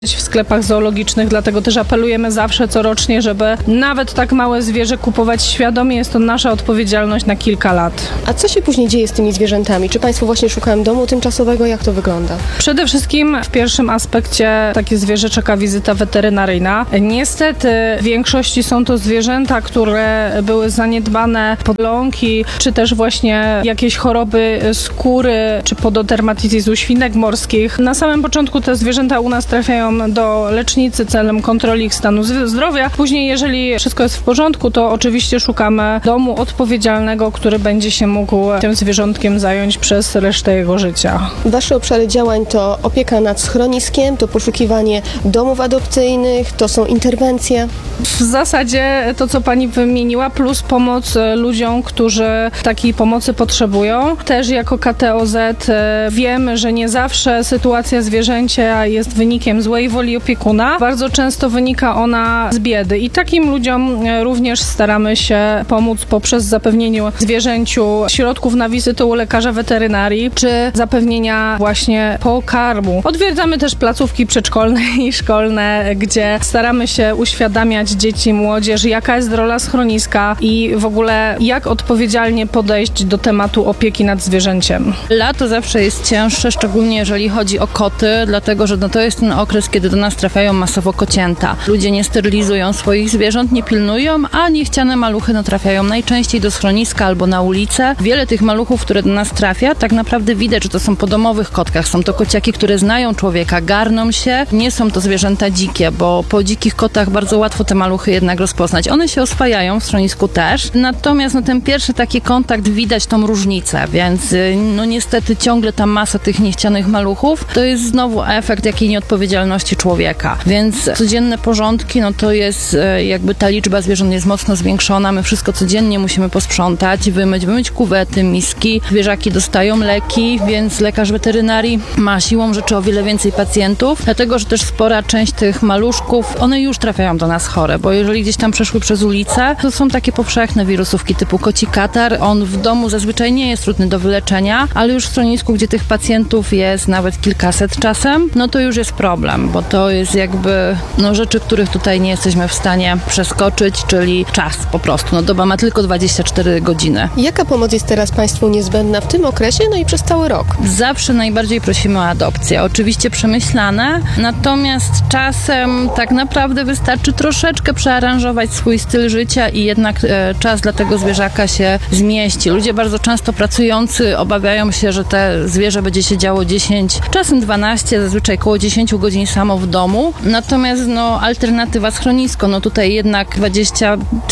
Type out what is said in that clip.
w sklepach zoologicznych, dlatego też apelujemy zawsze corocznie, żeby nawet tak małe zwierzę kupować świadomie. Jest to nasza odpowiedzialność na kilka lat. A co się później dzieje z tymi zwierzętami? Czy Państwo właśnie szukają domu tymczasowego? Jak to wygląda? Przede wszystkim w pierwszym aspekcie takie zwierzę czeka wizyta weterynaryjna. Niestety w większości są to zwierzęta, które były zaniedbane, podląki, czy też właśnie jakieś choroby skóry, czy pododermatitis u świnek morskich. Na samym początku te zwierzęta u nas trafiają do lecznicy celem kontroli ich stanu zdrowia. Później, jeżeli wszystko jest w porządku, to oczywiście szukamy domu odpowiedzialnego, który będzie się mógł tym zwierzątkiem zająć przez resztę jego życia. Wasze obszary działań to opieka nad schroniskiem, to poszukiwanie domów adopcyjnych, to są interwencje. W zasadzie to, co pani wymieniła, plus pomoc ludziom, którzy takiej pomocy potrzebują. Też jako KTOZ wiemy, że nie zawsze sytuacja zwierzęcia jest wynikiem złej woli opiekuna. Bardzo często wynika ona z biedy i takim ludziom również staramy się pomóc poprzez zapewnienie zwierzęciu środków na wizytę u lekarza weterynarii, czy zapewnienia właśnie pokarmu. Odwiedzamy też placówki przedszkolne i szkolne, gdzie staramy się uświadamiać dzieci i młodzież, jaka jest rola schroniska i w ogóle jak odpowiedzialnie podejść do tematu opieki nad zwierzęciem. Lato zawsze jest cięższe, szczególnie jeżeli chodzi o koty, dlatego że to jest ten okres, kiedy do nas trafiają masowo kocięta. Ludzie nie sterylizują swoich zwierząt, nie pilnują, a niechciane maluchy trafiają najczęściej do schroniska albo na ulicę. Wiele tych maluchów, które do nas trafia, tak naprawdę widać, że to są po domowych kotkach. Są to kociaki, które znają człowieka, garną się. Nie są to zwierzęta dzikie, bo po dzikich kotach bardzo łatwo te maluchy jednak rozpoznać. One się oswajają, w schronisku też. Natomiast ten pierwszy taki kontakt widać tą różnicę, więc niestety ciągle ta masa tych niechcianych maluchów to jest znowu efekt jakiej nieodpowiedzialności człowieka. Więc codzienne porządki, to jest jakby ta liczba zwierząt jest mocno zwiększona. My wszystko codziennie musimy posprzątać, wymyć kuwety, miski. Zwierzaki dostają leki, więc lekarz weterynarii ma siłą rzeczy o wiele więcej pacjentów, dlatego że też spora część tych maluszków, one już trafiają do nas chore, bo jeżeli gdzieś tam przeszły przez ulicę, to są takie powszechne wirusówki typu koci katar. On w domu zazwyczaj nie jest trudny do wyleczenia, ale już w schronisku, gdzie tych pacjentów jest nawet kilkaset czasem, to już jest problem, bo to jest jakby rzeczy, których tutaj nie jesteśmy w stanie przeskoczyć, czyli czas po prostu. Doba ma tylko 24 godziny. Jaka pomoc jest teraz Państwu niezbędna w tym okresie, i przez cały rok? Zawsze najbardziej prosimy o adopcję. Oczywiście przemyślane, natomiast czasem tak naprawdę wystarczy troszeczkę przearanżować swój styl życia i jednak czas dla tego zwierzaka się zmieści. Ludzie bardzo często pracujący obawiają się, że te zwierzę będzie siedziało 10, czasem 12, zazwyczaj około 10 godzin samo w domu. Natomiast alternatywa schronisko, tutaj jednak 20